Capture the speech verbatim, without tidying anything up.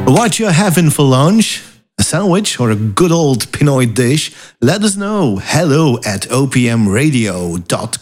What you're having for lunch? A sandwich or a good old Pinoy dish? Let us know. Hello at o p m radio dot